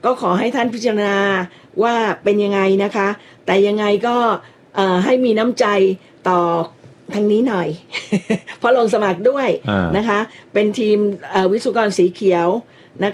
ก็ขอให้ท่านพิจารณาว่าเป็นยังไงนะคะแต่ยังไงก็ให้มีน้ำใจต่อทางนี้หน่อย เพราะลงสมัครด้วยนะคะเป็นทีมวิศวกรสีเขียวนะคะ